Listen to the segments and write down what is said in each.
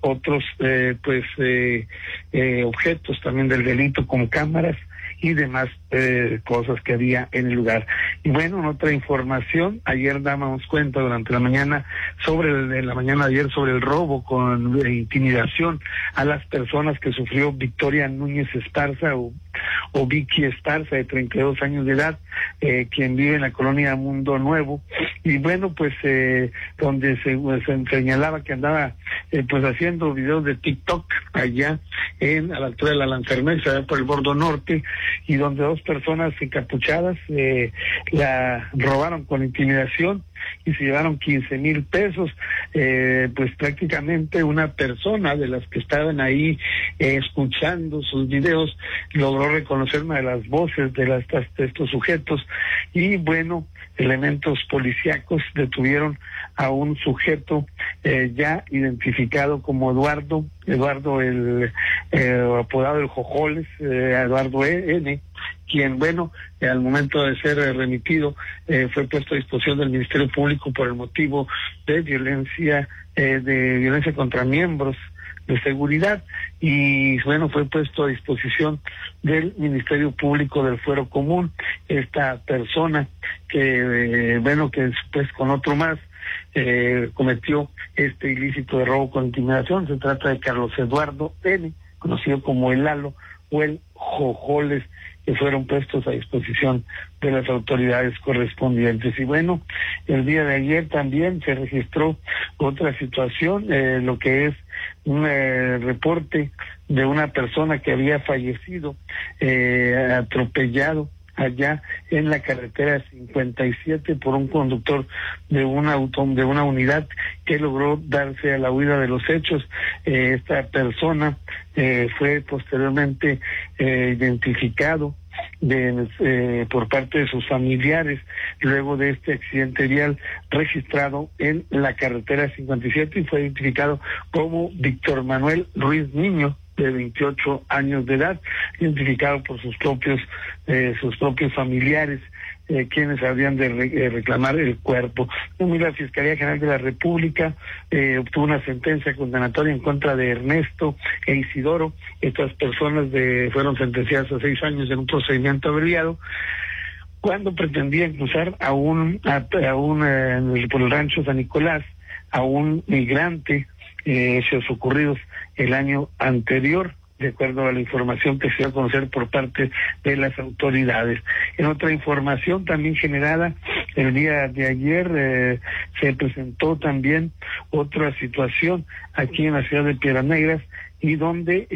otros objetos también del delito, como cámaras y demás cosas que había en el lugar. Y bueno, en otra información, ayer dábamos cuenta durante la mañana sobre el robo con intimidación a las personas que sufrió Victoria Núñez Esparza o Vicky Esparza, de 32 años de edad, quien vive en la colonia Mundo Nuevo. Y bueno, pues donde se señalaba que andaba haciendo videos de TikTok allá a la altura de la Lanzarmesa, por el Bordo Norte, y donde dos personas encapuchadas la robaron con intimidación y se llevaron 15,000 pesos. Pues prácticamente una persona de las que estaban ahí escuchando sus videos logró reconocer una de las voces de estos sujetos, y bueno, elementos policíacos detuvieron a un sujeto ya identificado como Eduardo el apodado el Jojoles, Eduardo N., quien, bueno, al momento de ser remitido, fue puesto a disposición del Ministerio Público por el motivo de violencia contra miembros de seguridad, y bueno, fue puesto a disposición del Ministerio Público del Fuero Común. Esta persona que después con otro más cometió este ilícito de robo con intimidación. Se trata de Carlos Eduardo N., conocido como el Lalo o el Jojoles, que fueron puestos a disposición de las autoridades correspondientes. Y bueno, el día de ayer también se registró otra situación, lo que es un reporte de una persona que había fallecido atropellado allá en la carretera 57 por un conductor de una unidad que logró darse a la huida de los hechos. Esta persona fue posteriormente identificado por parte de sus familiares luego de este accidente vial registrado en la carretera 57, y fue identificado como Víctor Manuel Ruiz Niño, de 28 años de edad, identificado por sus propios familiares, quienes habrían de reclamar el cuerpo. La Fiscalía General de la República obtuvo una sentencia condenatoria en contra de Ernesto e Isidoro. Estas personas fueron sentenciadas a 6 años en un procedimiento abreviado cuando pretendían cruzar por el rancho San Nicolás a un migrante, hechos ocurridos el año anterior, de acuerdo a la información que se dio a conocer por parte de las autoridades. En otra información también generada el día de ayer, se presentó también otra situación aquí en la ciudad de Piedras Negras, y donde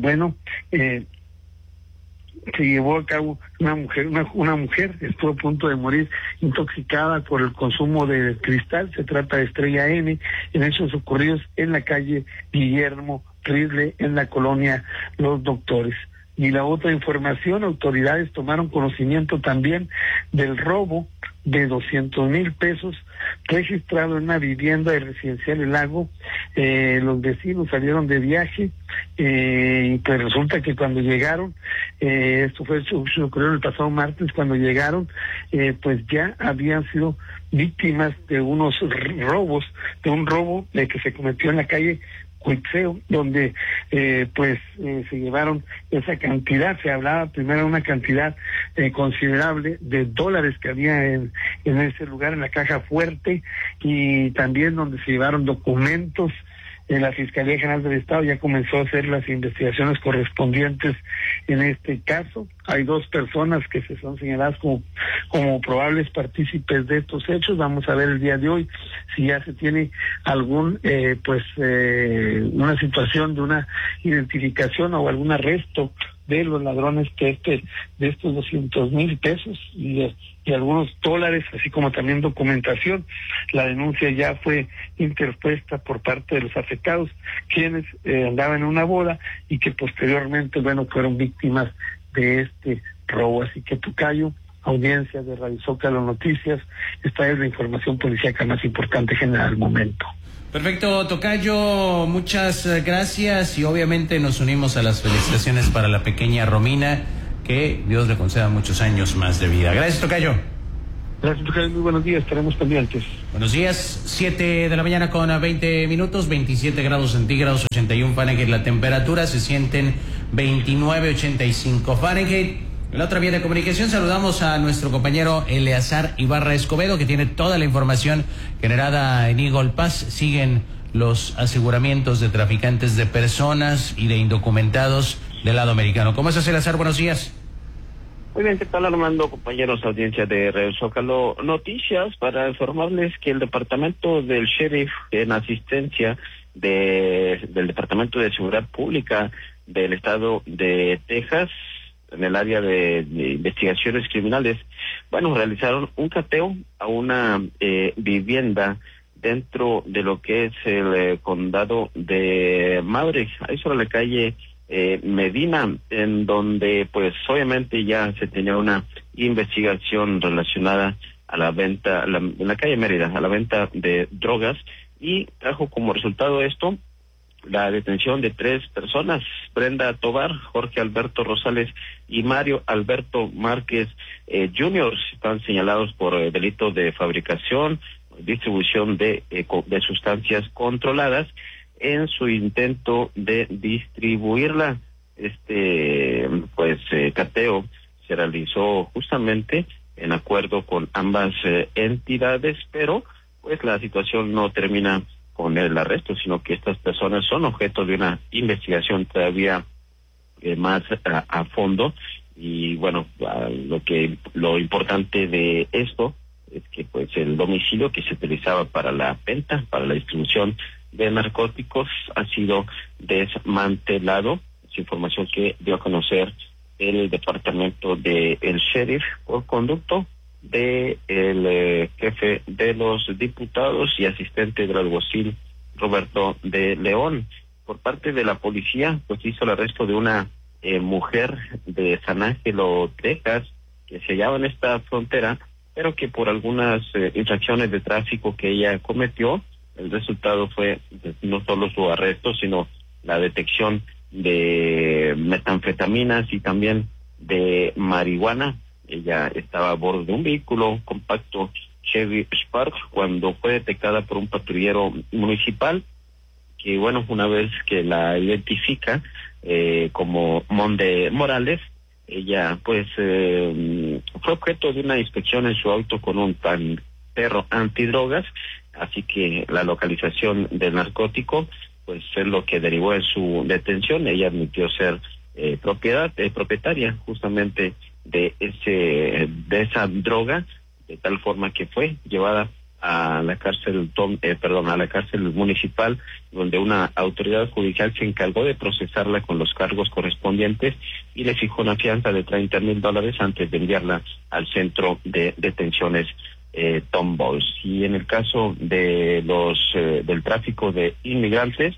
se llevó a cabo una mujer estuvo a punto de morir intoxicada por el consumo de cristal. Se trata de Estrella N., en hechos ocurridos en la calle Guillermo Risle, en la colonia Los Doctores. Y la otra información, autoridades tomaron conocimiento también del robo de 200,000 pesos registrado en una vivienda de Residencial El Lago. Los vecinos salieron de viaje, y pues resulta que cuando llegaron, esto ocurrió el pasado martes, cuando llegaron, pues ya habían sido víctimas de un robo que se cometió en la calle Cuixeo, donde se llevaron esa cantidad. Se hablaba primero de una cantidad considerable de dólares que había en ese lugar, en la caja fuerte, y también donde se llevaron documentos. La Fiscalía General del Estado ya comenzó a hacer las investigaciones correspondientes en este caso. Hay 2 personas que se son señaladas como probables partícipes de estos hechos. Vamos a ver el día de hoy si ya se tiene algún una situación de una identificación o algún arresto de los ladrones de estos 200,000 pesos y algunos dólares, así como también documentación. La denuncia ya fue interpuesta por parte de los afectados, quienes andaban en una boda y que posteriormente, fueron víctimas de este robo. Así que, tocayo, audiencia de Radio Zócalo Noticias, esta es la información policíaca más importante generada al momento. Perfecto, tocayo, muchas gracias, y obviamente nos unimos a las felicitaciones para la pequeña Romina, que Dios le conceda muchos años más de vida. Gracias, tocayo. Gracias, Jaime. Muy buenos días. Estaremos pendientes. Buenos días. 7 de la mañana con 20 minutos, 27 grados centígrados, 81 Fahrenheit. La temperatura se sienten 29, 85 Fahrenheit. En la otra vía de comunicación saludamos a nuestro compañero Eleazar Ibarra Escobedo, que tiene toda la información generada en Eagle Pass. Siguen los aseguramientos de traficantes de personas y de indocumentados del lado americano. ¿Cómo estás, Eleazar? Buenos días. Muy bien, ¿qué tal, Armando? Compañeros, audiencia de Radio Zócalo Noticias, para informarles que el departamento del sheriff, en asistencia del Departamento de Seguridad Pública del estado de Texas, en el área de investigaciones criminales, realizaron un cateo a una vivienda dentro de lo que es el condado de Maverick, ahí sobre la calle Medina, en donde pues obviamente ya se tenía una investigación relacionada a la venta, en la calle Mérida, a la venta de drogas, y trajo como resultado esto la detención de 3 personas: Brenda Tobar, Jorge Alberto Rosales y Mario Alberto Márquez Jr. Están señalados por delito de fabricación, distribución de sustancias controladas en su intento de distribuirla. Cateo se realizó justamente en acuerdo con ambas entidades, pero pues la situación no termina con el arresto, sino que estas personas son objeto de una investigación todavía más a fondo. Y lo importante de esto es que pues el domicilio que se utilizaba para la venta, para la distribución de narcóticos, ha sido desmantelado. Es información que dio a conocer el departamento del sheriff por conducto de el jefe de los diputados y asistente del alguacil Roberto de León. Por parte de la policía, pues hizo el arresto de una mujer de San Ángelo, Texas, que se hallaba en esta frontera, pero que por algunas infracciones de tráfico que ella cometió, el resultado fue no solo su arresto, sino la detección de metanfetaminas y también de marihuana. Ella estaba a bordo de un vehículo compacto Chevy Spark cuando fue detectada por un patrullero municipal, que una vez que la identifica como Monde Morales, ella pues fue objeto de una inspección en su auto con un perro antidrogas, así que la localización del narcótico pues es lo que derivó en su detención. Ella admitió ser propietaria justamente de esa droga, de tal forma que fue llevada a la cárcel a la cárcel municipal, donde una autoridad judicial se encargó de procesarla con los cargos correspondientes y le fijó una fianza de $30,000 antes de enviarla al centro de detenciones Tom Bowles. Y en el caso de del tráfico de inmigrantes,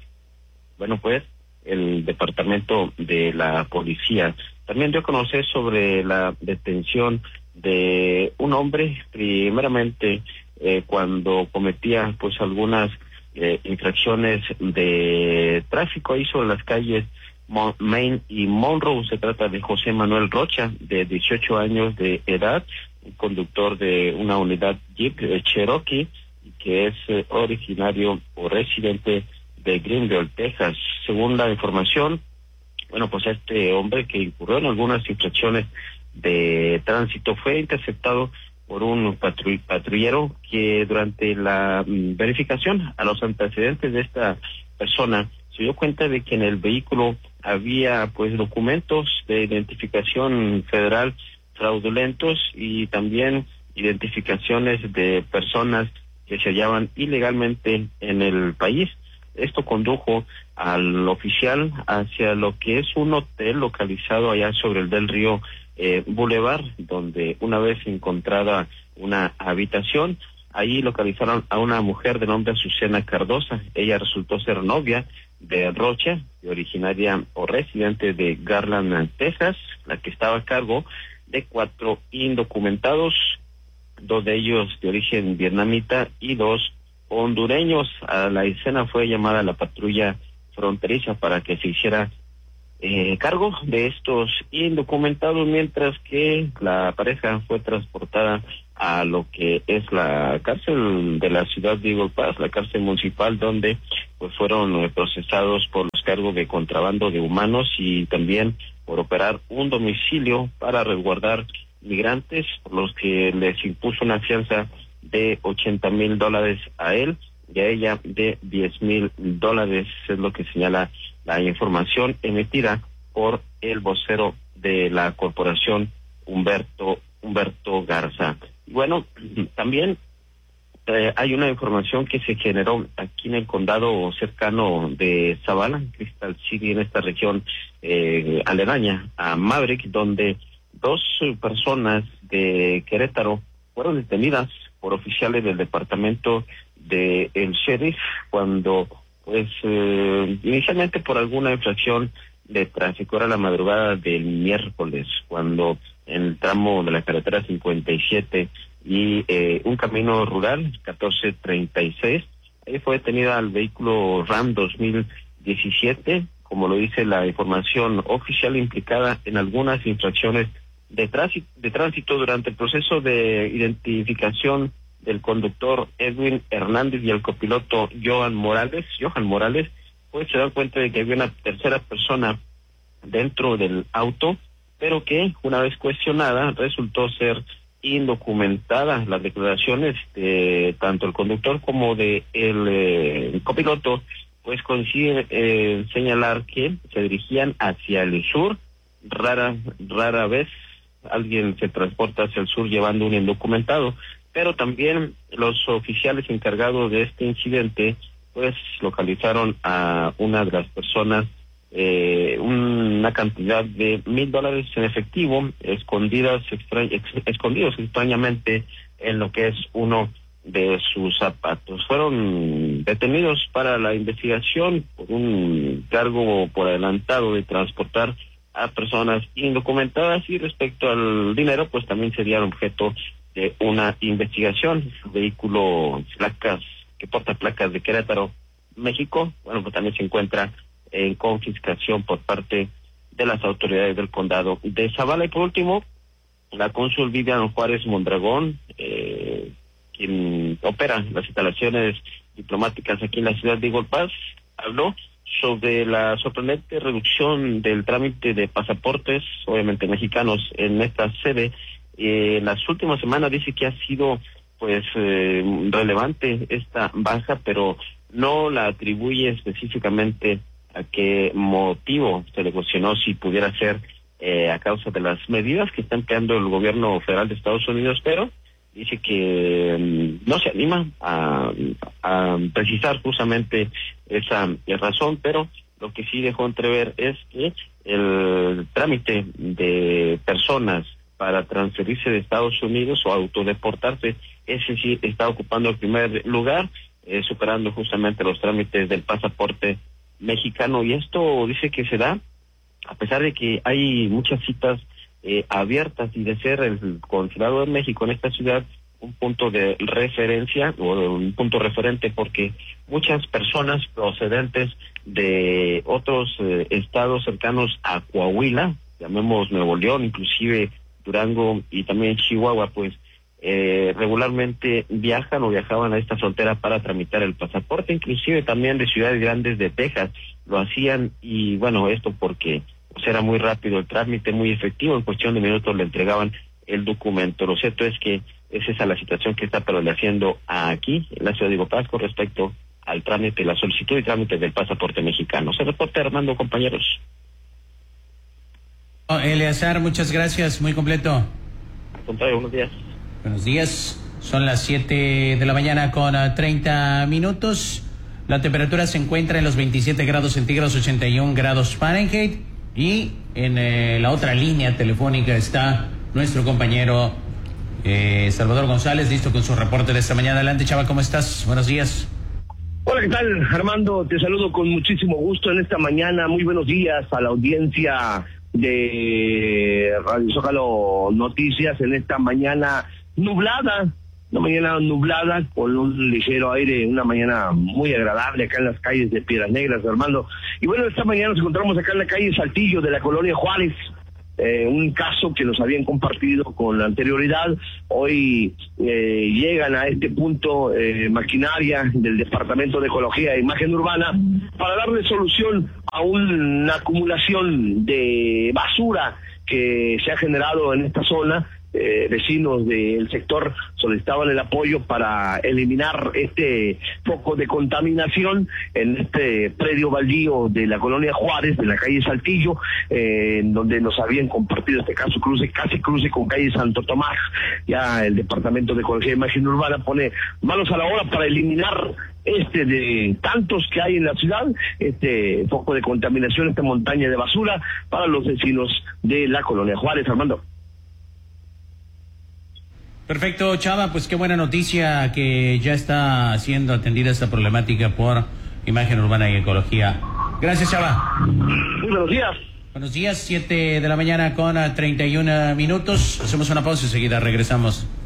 el departamento de la policía también dio a conocer sobre la detención de un hombre, primeramente cuando cometía pues algunas infracciones de tráfico ahí sobre las calles Main y Monroe. Se trata de José Manuel Rocha, de 18 años de edad, un conductor de una unidad Jeep Cherokee, que es originario o residente de Greenville, Texas. Según la información, este hombre, que incurrió en algunas infracciones de tránsito, fue interceptado por un patrullero que durante la verificación a los antecedentes de esta persona se dio cuenta de que en el vehículo había pues documentos de identificación federal fraudulentos y también identificaciones de personas que se hallaban ilegalmente en el país. Esto condujo al oficial hacia lo que es un hotel localizado allá sobre el del Río Boulevard, donde una vez encontrada una habitación, ahí localizaron a una mujer de nombre Azucena Cardosa. Ella resultó ser novia de Rocha, originaria o residente de Garland, Texas, la que estaba a cargo de 4 indocumentados, 2 de ellos de origen vietnamita y 2 hondureños. A la escena fue llamada la patrulla fronteriza para que se hiciera cargo de estos indocumentados, mientras que la pareja fue transportada a lo que es la cárcel de la ciudad de Eagle Pass, la cárcel municipal, donde pues fueron procesados por los cargos de contrabando de humanos y también por operar un domicilio para resguardar migrantes, por los que les impuso una fianza de $80,000 a él y a ella de $10,000, es lo que señala la información emitida por el vocero de la corporación, Humberto Garza. Bueno, también hay una información que se generó aquí en el condado cercano de Zavala, Crystal City, en esta región aledaña a Maverick, donde 2 personas de Querétaro fueron detenidas por oficiales del departamento del sheriff cuando, pues, inicialmente por alguna infracción de tráfico. Era la madrugada del miércoles, cuando en el tramo de la carretera 57 y un camino rural, 1436, ahí fue detenida el vehículo Ram 2017, como lo dice la información oficial, implicada en algunas infracciones de tránsito durante el proceso de identificación del conductor Edwin Hernández y el copiloto Johan Morales, pues se dan cuenta de que había una tercera persona dentro del auto, pero que una vez cuestionada resultó ser indocumentada. Las declaraciones de tanto el conductor como de el copiloto pues coinciden en señalar que se dirigían hacia el sur. Rara vez alguien se transporta hacia el sur llevando un indocumentado, pero también los oficiales encargados de este incidente pues localizaron a una de las personas una cantidad de $1,000 en efectivo escondidos extrañamente en lo que es uno de sus zapatos. Fueron detenidos para la investigación por un cargo por adelantado de transportar a personas indocumentadas, y respecto al dinero pues también serían objeto de una investigación. El vehículo que porta placas de Querétaro, México, bueno, pues también se encuentra en confiscación por parte de las autoridades del condado de Zavala. Y por último, la cónsul Vivian Juárez Mondragón, quien opera las instalaciones diplomáticas aquí en la ciudad de Eagle Pass, habló sobre la sorprendente reducción del trámite de pasaportes, obviamente mexicanos, en esta sede. En las últimas semanas dice que ha sido pues relevante esta baja, pero no la atribuye específicamente a qué motivo. Se le cuestionó si pudiera ser a causa de las medidas que está empleando el gobierno federal de Estados Unidos, pero dice que no se anima a precisar justamente esa razón, pero lo que sí dejó entrever es que el trámite de personas para transferirse de Estados Unidos o autodeportarse, ese sí está ocupando el primer lugar, superando justamente los trámites del pasaporte mexicano. Y esto dice que se da a pesar de que hay muchas citas abiertas, y de ser el consulado de México en esta ciudad un punto de referencia o un punto referente, porque muchas personas procedentes de otros estados cercanos a Coahuila, llamemos Nuevo León, inclusive Durango y también Chihuahua, pues regularmente viajan o viajaban a esta frontera para tramitar el pasaporte, inclusive también de ciudades grandes de Texas lo hacían. Y bueno, esto porque pues era muy rápido el trámite, muy efectivo, en cuestión de minutos le entregaban el documento. Lo cierto es que es esa la situación que está haciendo aquí en la ciudad de Eagle Pass con respecto al trámite, la solicitud y trámite del pasaporte mexicano. Se reporta Armando, compañeros. Eleazar, muchas gracias, muy completo. Al contrario, buenos días. Buenos días, son las 7 de la mañana con 30 minutos. La temperatura se encuentra en los 27 grados centígrados, 81 grados Fahrenheit. Y en la otra línea telefónica está nuestro compañero Salvador González, listo con su reporte de esta mañana. Adelante, Chava, ¿cómo estás? Buenos días. Hola, ¿qué tal, Armando? Te saludo con muchísimo gusto en esta mañana. Muy buenos días a la audiencia de Radio Zócalo Noticias en esta mañana nublada, una mañana nublada con un ligero aire, una mañana muy agradable acá en las calles de Piedras Negras, Armando. Y bueno, esta mañana nos encontramos acá en la calle Saltillo de la colonia Juárez, un caso que nos habían compartido con anterioridad. Hoy llegan a este punto maquinaria del Departamento de Ecología e Imagen Urbana para darle solución a una acumulación de basura que se ha generado en esta zona. Vecinos del sector solicitaban el apoyo para eliminar este foco de contaminación en este predio baldío de la colonia Juárez, de la calle Saltillo, donde nos habían compartido este caso casi cruce con calle Santo Tomás. Ya el Departamento de Ecología e Imagen Urbana pone manos a la obra para eliminar de tantos que hay en la ciudad, este foco de contaminación, esta montaña de basura para los vecinos de la colonia Juárez. Armando. Perfecto, Chava, pues qué buena noticia que ya está siendo atendida esta problemática por Imagen Urbana y Ecología. Gracias, Chava. Muy buenos días. Buenos días, 7 de la mañana con 31 minutos. Hacemos una pausa y enseguida regresamos.